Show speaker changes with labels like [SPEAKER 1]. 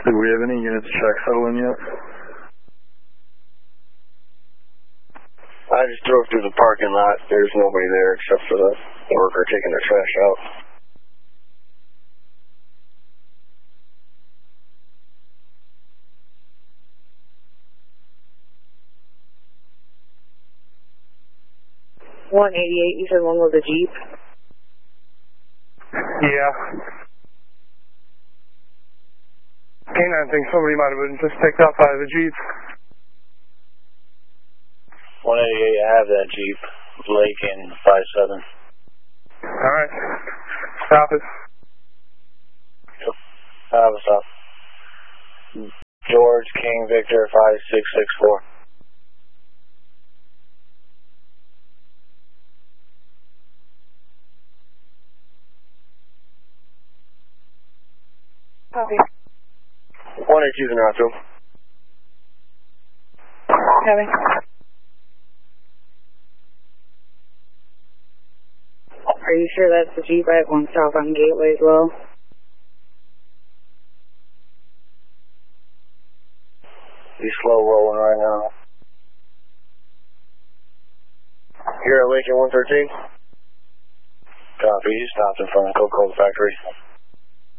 [SPEAKER 1] Do we have any units check settling yet?
[SPEAKER 2] I just drove through the parking lot. There's nobody there except for the worker taking their trash out.
[SPEAKER 3] $188, you said one was a Jeep?
[SPEAKER 4] Yeah. Canine thinks somebody might have been just picked up by the Jeep.
[SPEAKER 2] 188, I have that Jeep. Lake in 57.
[SPEAKER 4] Alright. Stop it.
[SPEAKER 2] What's up? George King Victor 5664.
[SPEAKER 3] Copy.
[SPEAKER 2] 182 Nacho.
[SPEAKER 3] Copy. Are you sure that's the Jeep? I have one stop on Gateway as well.
[SPEAKER 2] He's slow rolling right now. Here at Lincoln 113. Copy, he stopped in front of Coca-Cola factory.